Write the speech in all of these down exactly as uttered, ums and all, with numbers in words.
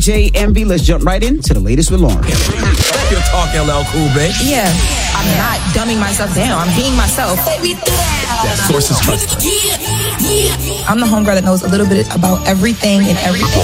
J, Envy. Let's jump right into the latest with Lauren. You're talking L L Cool, babe. Yeah, I'm not dumbing myself down. I'm being myself. That sources trust. I'm the homegirl that knows a little bit about everything and everything.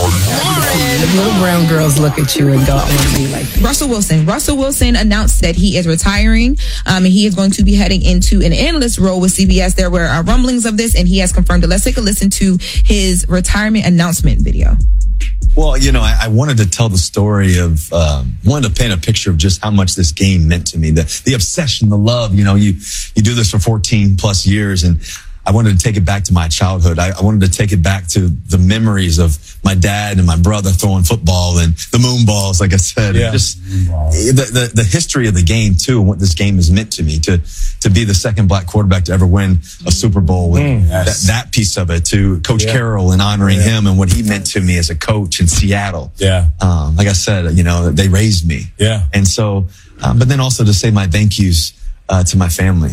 The little brown girls look at you and go, I want to be like that. Russell Wilson. Russell Wilson announced that he is retiring. Um, and he is going to be heading into an analyst role with C B S. There were uh, rumblings of this, and he has confirmed it. Let's take a listen to his retirement announcement video. Well, you know, I, I wanted to tell the story of, um, wanted to paint a picture of just how much this game meant to me. The, the obsession, the love, you know, you, you do this for fourteen plus years, and I wanted to take it back to my childhood. I, I wanted to take it back to the memories of my dad and my brother throwing football and the moon balls, like I said. Yeah. Just the, the, the history of the game, too, and what this game has meant to me, to, to be the second black quarterback to ever win a Super Bowl. And Mm, yes. that, that piece of it, to Coach Yeah. Carroll and honoring Yeah. him and what he meant to me as a coach in Seattle. Yeah. Um, like I said, you know, they raised me. Yeah. And so, um, but then also to say my thank yous uh, to my family.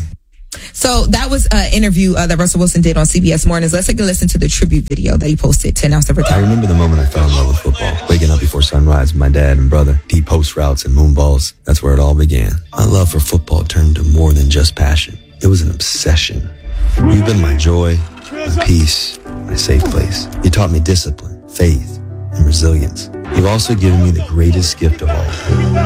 So that was an interview uh, that Russell Wilson did on C B S Mornings. Let's take a listen to the tribute video that he posted to announce the I retirement. remember the moment I fell in love with football. Waking up before sunrise with my dad and brother, deep post routes and moonballs. That's where it all began. My love for football turned to more than just passion. It was an obsession. You've been my joy, my peace, my safe place. You taught me discipline, faith, and resilience. You've also given me the greatest gift of all,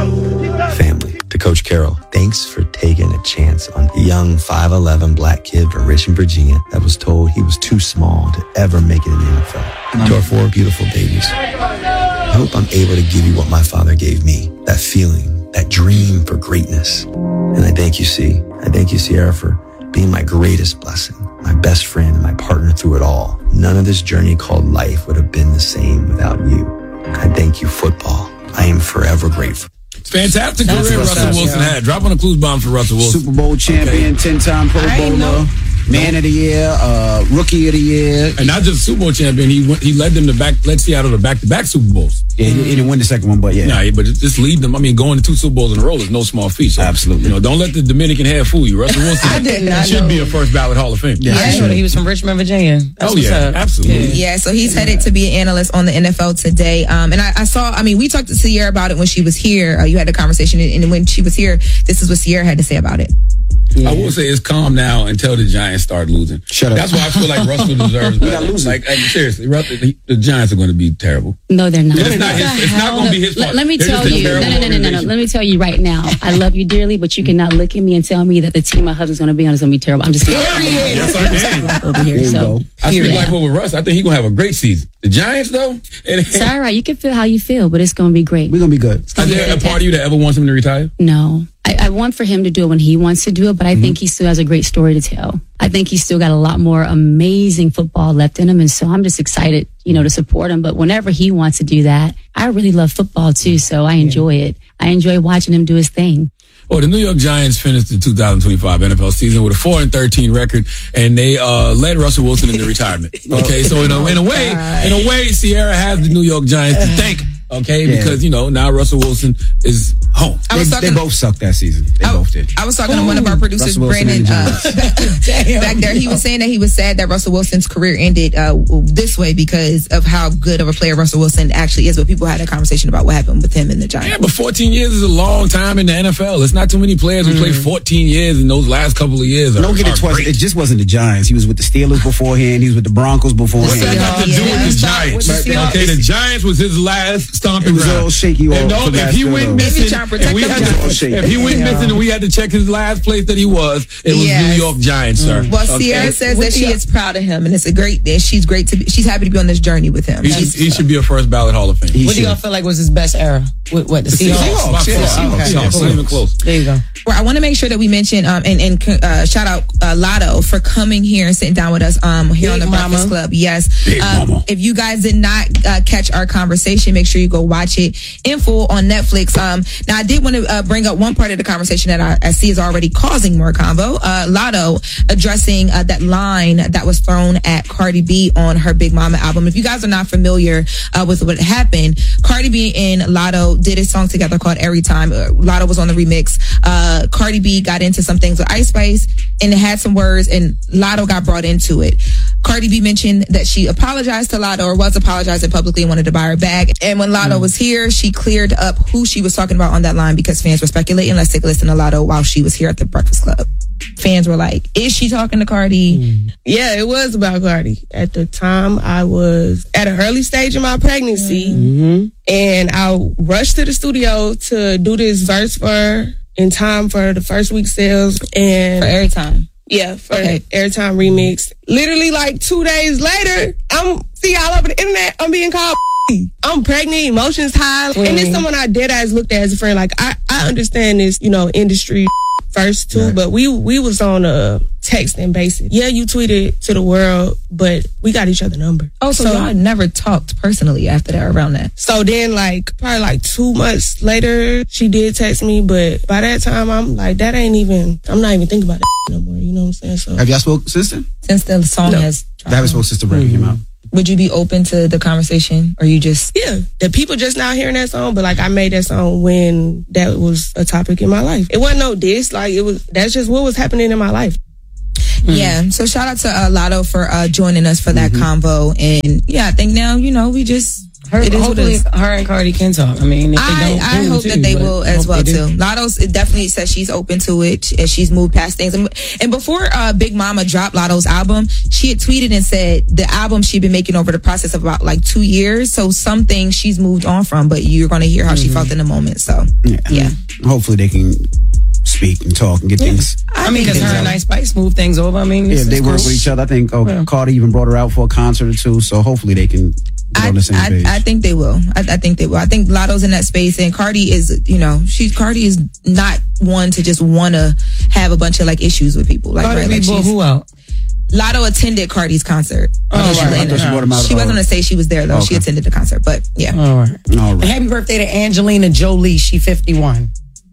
family. To Coach Carroll, thanks for taking a chance on a young five eleven black kid from Richmond, Virginia that was told he was too small to ever make it in the N F L. To our four beautiful babies, I hope I'm able to give you what my father gave me, that feeling, that dream for greatness. And I thank you, C. I thank you, Sierra, for being my greatest blessing, my best friend, and my partner through it all. None of this journey called life would have been the same without you. I thank you, football. I am forever grateful. Fantastic That's career what's Russell up, Wilson yo. had. Drop on a clues bomb for Russell Wilson. Super Bowl champion, ten-time Pro I ain't Bowler, know. Man of the Year, uh, Rookie of the Year. And not just Super Bowl champion, he went, he led them to back, led Seattle to back-to-back Super Bowls. Yeah, he, he didn't win the second one, but yeah. Nah, but just leading them. I mean, going to two Super Bowls in a row is no small feat. So, Absolutely. You know, don't let the Dominican hair fool you. Russell Wilson I did not should know. be a first ballot Hall of Fame. Yeah. I didn't know that he was from Richmond, Virginia. That's Oh what's yeah, up. absolutely. Yeah, so he's headed to be an analyst on the N F L today. Um, and I, I saw, I mean, we talked to Sierra about it when she was here. Uh, you had a conversation, and, and when she was here, this is what Sierra had to say about it. I will say it's calm now until the Giants start losing. Shut up. That's why I feel like Russell deserves got better. losing. Like, like, seriously, Russell, the, the Giants are going to be terrible. No, they're not. It's not his- it's not gonna be his Let- fault. Let me They're tell just a you. No, terrible no, no, no, no, no. organization. Let me tell you right now. I love you dearly, but you cannot look at me and tell me that the team my husband's going to be on is going to be terrible. I'm just Yes, I can. over here. There you So, go. I speak period. like over Russ. I think he's going to have a great season. The Giants, though, and It's all right. You can feel how you feel, but it's going to be great. We're going to be good. is there a part of you that ever wants him to retire? No. I, I want for him to do it when he wants to do it, but I Mm-hmm. think he still has a great story to tell. I think he's still got a lot more amazing football left in him, and so I'm just excited, you know, to support him. But whenever he wants to do that, I really love football too, so I enjoy it. I enjoy watching him do his thing. Well, the New York Giants finished the two thousand twenty-five N F L season with a four and thirteen record, and they uh, led Russell Wilson into retirement. Okay, so in a, in a way, in a way, Sierra has the New York Giants to thank. Okay, Yeah. because you know now Russell Wilson is home. I They, was they talking. both sucked that season. They I, both did. I was talking to one of our producers, Russell Wilson Brandon, and uh, back, back there. He was saying that he was sad that Russell Wilson's career ended uh, this way because of how good of a player Russell Wilson actually is. But people had a conversation about what happened with him and the Giants. Yeah, but fourteen years is a long time in the N F L. It's not too many players who play fourteen years in those last couple of years. Are, Don't get are it twisted. great. It just wasn't the Giants. He was with the Steelers beforehand. He was with the Broncos beforehand. What's that got to Yeah. do with the Giants? With the Seahawks. Okay, the Giants was his last stomping It was ground. all shaky all And no, for if that he still, went though. missing, Maybe trying to protect if we them had Giants. to, if he went Yeah. missing and we had to check his last place that he was, it was Yes. New York Giants, sir. Well, Okay? Sierra says What that the- she is proud of him, and it's a great. That she's great to be. She's happy to be on this journey with him. He should, She's- he should be a first ballot Hall of Fame. He What do should. y'all feel like was his best era? What, what the Seahawks? Seahawks, by yeah, far. Seahawks, Okay, yeah, Seahawks, not even close. There you go. Well, I want to make sure that we mention um, and, and uh, shout out uh, Lotto for coming here and sitting down with us um, here Big on the mama. Breakfast Club. Yes. Big Um, mama. if you guys did not uh, catch our conversation, make sure you go watch it in full on Netflix. Um, now, I did want to uh, bring up one part of the conversation that I, I see is already causing more convo. Uh, Lotto addressing uh, that line that was thrown at Cardi B on her Big Mama album. If you guys are not familiar uh, with what happened, Cardi B and Lotto did a song together called Every Time. Uh, Lotto was on the remix. Uh, Cardi B got into some things with Ice Spice and it had some words, and Lotto got brought into it. Cardi B mentioned that she apologized to Latto, or was apologizing publicly, and wanted to buy her bag. And when Latto mm. was here, she cleared up who she was talking about on that line because fans were speculating. Let's take a listen to Latto while she was here at the Breakfast Club. Fans were like, is she talking to Cardi? Mm. Yeah, it was about Cardi. At the time, I was at an early stage in my pregnancy, mm-hmm. and I rushed to the studio to do this verse for her in time for the first week sales. And for Airtime. Yeah, for okay. Airtime remix. Literally like two days later, I'm see all over the internet, I'm being called I'm pregnant, emotions high. Mm. And it's someone I dead eyes looked at as a friend. Like, I, I understand this, you know, industry first too, right. but we we was on a texting basis. Yeah, you tweeted to the world, but we got each other number. Oh, so, so y'all never talked personally after that, around that? So then, like, probably like two months later, she did text me, but by that time, I'm like, that ain't even, I'm not even thinking about that no more, you know what I'm saying? So have y'all spoke since then? Since the song no. has dropped. They haven't spoke since the record mm-hmm. came out. Would you be open to the conversation, or you just... Yeah, the people just now hearing that song, but like I made that song when that was a topic in my life. It wasn't no diss, like it was, that's just what was happening in my life. Mm-hmm. Yeah, so shout out to uh, Latto for uh, joining us for that mm-hmm. convo. And yeah, I think now, you know, we just... Her, it is hopefully her and Cardi can talk. I mean, if I, they don't, I hope too, that they will as well too. Latto's definitely says she's open to it, and she's moved past things. And, and before uh, Big Mama dropped Latto's album, she had tweeted and said the album she'd been making over the process of about like two years. So some things she's moved on from, but you're going to hear how mm-hmm. she felt in the moment. So yeah, yeah. Hopefully they can speak and talk and get yeah. things. I, I mean, because her and Ice Spice move things over. I mean, yeah, they work cool. with each other. I think oh, yeah. Cardi even brought her out for a concert or two. So hopefully they can. I, I, I think they will. I, I think they will. I think Latto's in that space, and Cardi is, you know, she's Cardi is not one to just want to have a bunch of like issues with people. Like, Cardi right, like who out? Latto attended Cardi's concert. Oh, right. She, I she, out, she wasn't going to say she was there though. Okay. She attended the concert, but yeah. All right. All right. And happy birthday to Angelina Jolie. She fifty-one.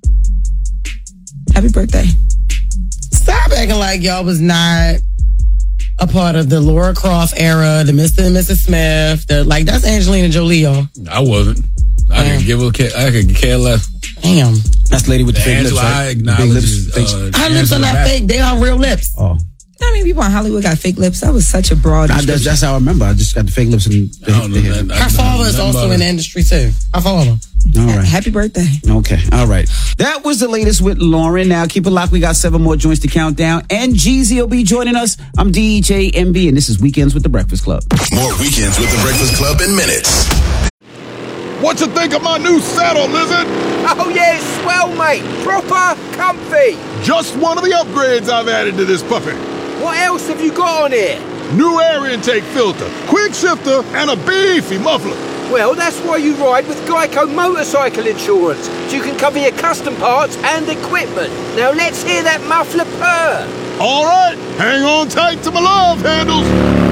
Happy birthday. Stop acting like y'all was not a part of the Laura Croft era, the Mister and Missus Smith. The, like, that's Angelina Jolie, y'all. I wasn't. I Damn. could give a care, I could care less. Damn. That's the lady with the fake lips, right? I acknowledge lips. Uh, Her lips are not Bass. Fake. They are real lips. Oh. I mean, people in Hollywood got fake lips. That was such a broad. I, that's, that's how I remember. I just got the fake lips and the, I the, the Her father is also in the industry too. I follow him. All right. Happy birthday. Okay. All right. That was the latest with Lauren. Now keep it locked. We got seven more joints to count down, and Jeezy will be joining us. I'm D J M B, and this is Weekends with the Breakfast Club. More Weekends with the Breakfast Club in minutes. What you think of my new saddle, Lizard? Oh yeah, it's swell, mate. Proper comfy. Just one of the upgrades I've added to this puppy. What else have you got on here? New air intake filter, quick shifter, and a beefy muffler. Well, that's why you ride with Geico Motorcycle Insurance, so you can cover your custom parts and equipment. Now let's hear that muffler purr. All right, hang on tight to my love handles.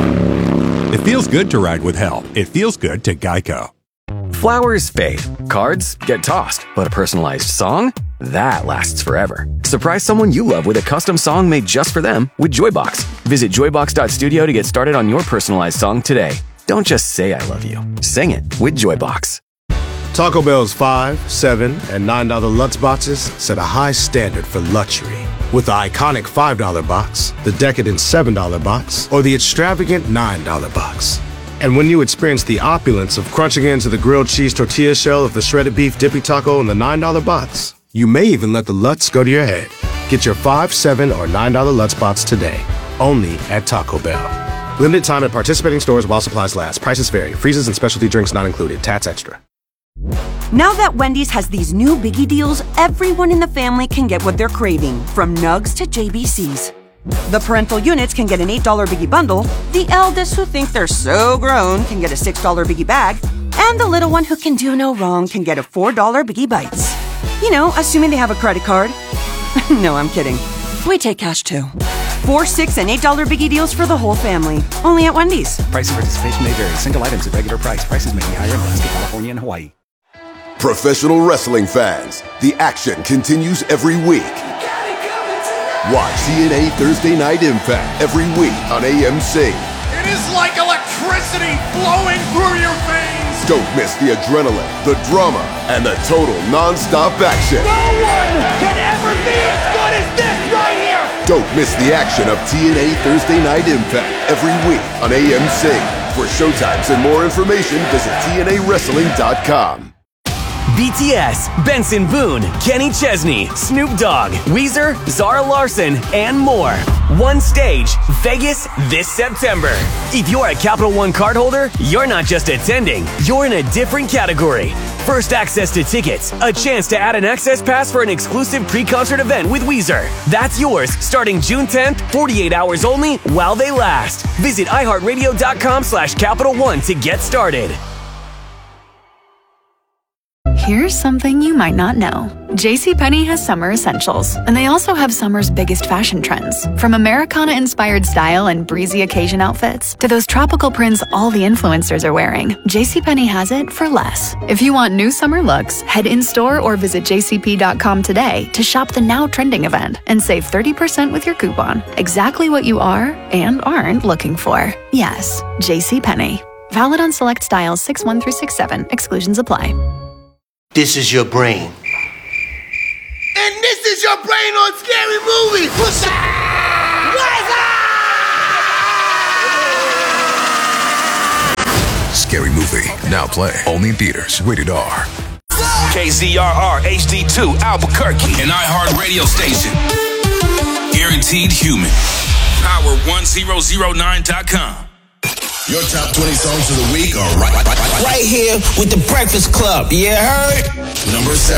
It feels good to ride with help. It feels good to Geico. Flowers fade, cards get tossed, but a personalized song? That lasts forever. Surprise someone you love with a custom song made just for them with Joybox. Visit joybox dot studio to get started on your personalized song today. Don't just say I love you. Sing it with Joybox. Taco Bell's five, seven, and nine dollar Lutz boxes set a high standard for luxury. With the iconic five dollar box, the decadent seven dollar box, or the extravagant nine dollar box. And when you experience the opulence of crunching into the grilled cheese tortilla shell of the shredded beef dippy taco in the nine dollar box, you may even let the Lutz go to your head. Get your five, seven, or nine dollar Lutz box today, only at Taco Bell. Limited time at participating stores while supplies last. Prices vary. Freezes and specialty drinks not included. Tats extra. Now that Wendy's has these new biggie deals, everyone in the family can get what they're craving, from nugs to J B Cs. The parental units can get an eight dollar biggie bundle, the eldest who think they're so grown can get a six dollar biggie bag, and the little one who can do no wrong can get a four dollar biggie bites. You know, assuming they have a credit card. No, I'm kidding. We take cash too. Four, six, and eight dollar biggie deals for the whole family. Only at Wendy's. Price and participation may vary. Single items at regular price. Prices may be higher in Alaska, California, and Hawaii. Professional wrestling fans, the action continues every week. Watch C N A Thursday Night Impact every week on A M C. It is like electricity flowing through your veins. Don't miss the adrenaline, the drama, and the total non-stop action. No one can ever be as good as this right here. Don't miss the action of T N A Thursday Night Impact every week on A M C. For showtimes and more information, visit T N A wrestling dot com. B T S, Benson Boone, Kenny Chesney, Snoop Dogg, Weezer, Zara Larson, and more. One stage, Vegas this September. If you're a Capital One cardholder, you're not just attending, you're in a different category. First access to tickets, a chance to add an access pass for an exclusive pre-concert event with Weezer. That's yours starting June tenth, forty-eight hours only while they last. Visit iHeartRadio.com slash Capital One to get started. Here's something you might not know. JCPenney has summer essentials, and they also have summer's biggest fashion trends. From Americana-inspired style and breezy occasion outfits to those tropical prints all the influencers are wearing, JCPenney has it for less. If you want new summer looks, head in-store or visit J C P dot com today to shop the now trending event and save thirty percent with your coupon. Exactly what you are and aren't looking for. Yes, JCPenney. Valid on select styles six one through six seven. Exclusions apply. This is your brain. And this is your brain on Scary Movie. What's up? Scary Movie, now play. Only in theaters. Rated R. K Z R R H D two Albuquerque. An iHeart radio station. Guaranteed human. Power one thousand nine dot com. Your top twenty songs of the week are right, right, right, right. Right here with the Breakfast Club. You heard? Number seven.